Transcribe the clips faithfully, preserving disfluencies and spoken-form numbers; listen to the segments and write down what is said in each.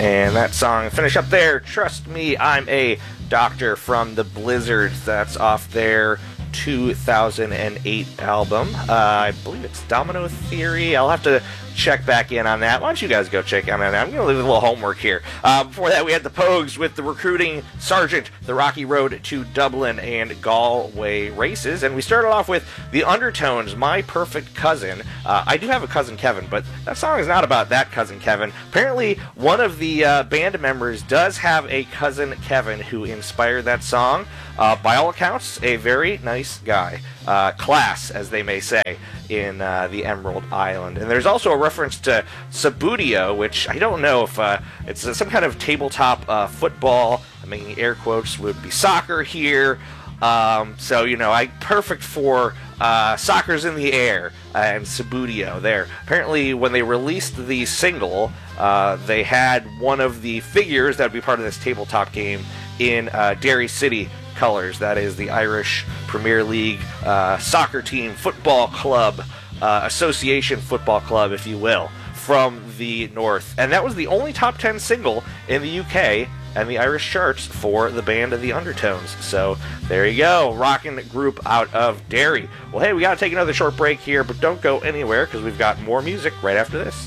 And that song, finish up there, Trust Me, I'm a Doctor from the Blizzards. That's off their two thousand eight album. Uh, I believe it's Domino Theory. I'll have to check back in on that. Why don't you guys go check on that? I'm going to leave a little homework here. Uh, before that, we had the Pogues with the Recruiting Sergeant, the Rocky Road to Dublin and Galway races. And we started off with the Undertones, My Perfect Cousin. Uh, I do have a cousin Kevin, but that song is not about that cousin Kevin. Apparently, one of the uh, band members does have a cousin Kevin who inspired that song. Uh, by all accounts, a very nice guy. Uh, class, as they may say, in uh, the Emerald Island. And there's also a reference to Subbuteo, which I don't know if uh, it's uh, some kind of tabletop uh, football. I'm making air quotes, would be soccer here. Um, so, you know, I perfect for uh, Soccer's in the Air and Subbuteo there. Apparently, when they released the single, uh, they had one of the figures that would be part of this tabletop game in uh, Derry City colors. That is the Irish Premier League uh, soccer team, football club, uh, association football club, if you will, from the north. And that was the only top ten single in the U K and the Irish charts for the band of the Undertones. So there you go, rockin' group out of Derry. Well, hey, we got to take another short break here, but don't go anywhere because we've got more music right after this.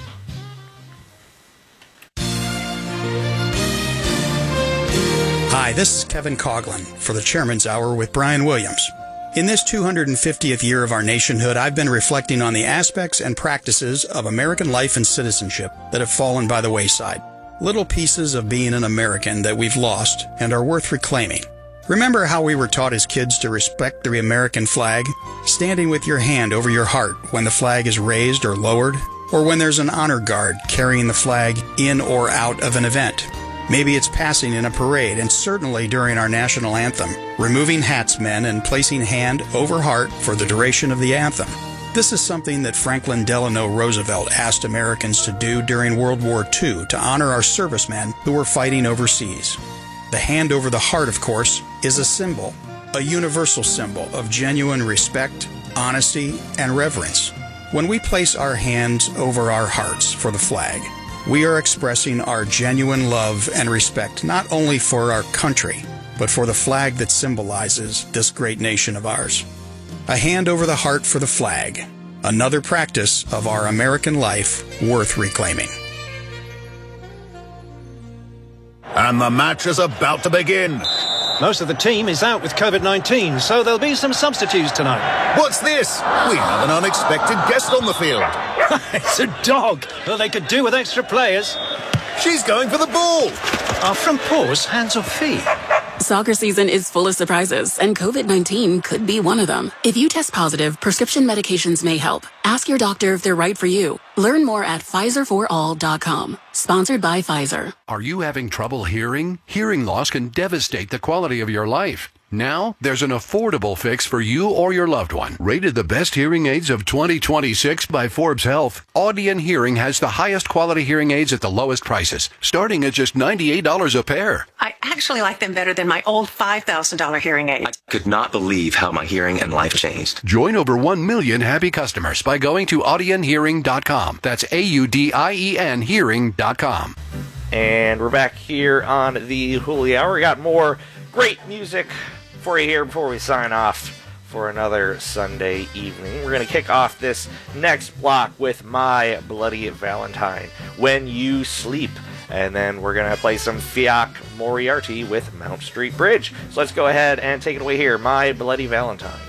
Hi, this is Kevin Coughlin for the Chairman's Hour with Brian Williams. In this two hundred fiftieth year of our nationhood, I've been reflecting on the aspects and practices of American life and citizenship that have fallen by the wayside. Little pieces of being an American that we've lost and are worth reclaiming. Remember how we were taught as kids to respect the American flag? Standing with your hand over your heart when the flag is raised or lowered, or when there's an honor guard carrying the flag in or out of an event. Maybe it's passing in a parade, and certainly during our national anthem, removing hats, men, and placing hand over heart for the duration of the anthem. This is something that Franklin Delano Roosevelt asked Americans to do during World War Two to honor our servicemen who were fighting overseas. The hand over the heart, of course, is a symbol, a universal symbol of genuine respect, honesty, and reverence. When we place our hands over our hearts for the flag, we are expressing our genuine love and respect not only for our country, but for the flag that symbolizes this great nation of ours. A hand over the heart for the flag, another practice of our American life worth reclaiming. And the match is about to begin. Most of the team is out with COVID nineteen, so there'll be some substitutes tonight. What's this? We have an unexpected guest on the field. It's a dog. Well, they could do with extra players. She's going for the ball. Are front paws hands or feet? Soccer season is full of surprises, and COVID nineteen could be one of them. If you test positive, prescription medications may help. Ask your doctor if they're right for you. Learn more at Pfizer for all dot com. Sponsored by Pfizer. Are you having trouble hearing? Hearing loss can devastate the quality of your life. Now, there's an affordable fix for you or your loved one. Rated the best hearing aids of twenty twenty-six by Forbes Health, Audien Hearing has the highest quality hearing aids at the lowest prices, starting at just ninety-eight dollars a pair. I actually like them better than my old five thousand dollars hearing aid. I could not believe how my hearing and life changed. Join over one million happy customers by going to audien hearing dot com. That's A U D I E N hearing dot com. And we're back here on the Hooli Hour. We got more great music for you here before we sign off for another Sunday evening. We're going to kick off this next block with My Bloody Valentine, When You Sleep. And then we're going to play some Fiach Moriarty with Mount Street Bridge. So let's go ahead and take it away here, My Bloody Valentine.